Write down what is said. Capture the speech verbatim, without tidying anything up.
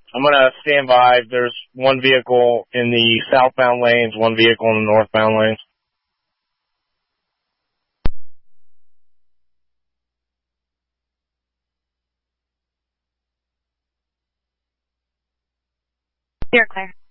I'm going to stand by. There's one vehicle in the southbound lanes, one vehicle in the northbound lanes. You're clear.